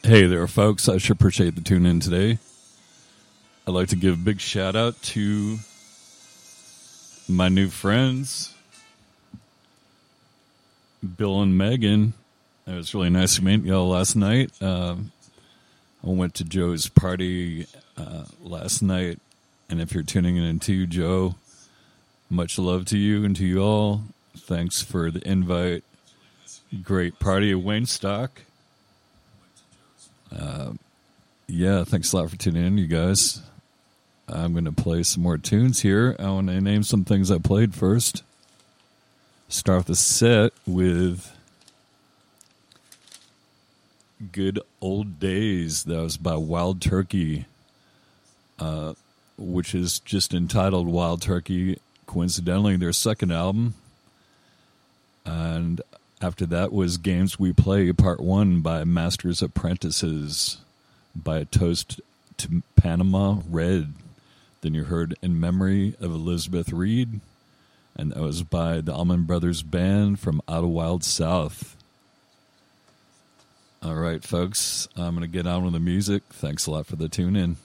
Hey there, folks. I sure appreciate the tune in today. I'd like to give a big shout out to my new friends, Bill and Megan. It was really nice to meet y'all last night. I went to Joe's party last night, and if you're tuning in too, Joe, much love to you and to you all. Thanks for the invite. Great party at Waynestock. Yeah, thanks a lot for tuning in, you guys. I'm going to play some more tunes here. I want to name some things I played first. Start the set with Good Old Days. That was by Wild Turkey, which is just entitled Wild Turkey, coincidentally, their second album. And after that was Games We Play, Part 1 by Master's Apprentices, by A Toast to Panama, Red. Then you heard In Memory of Elizabeth Reed, and that was by the Allman Brothers Band from Out of Wild South. All right, folks, I'm going to get on with the music. Thanks a lot for the tune-in.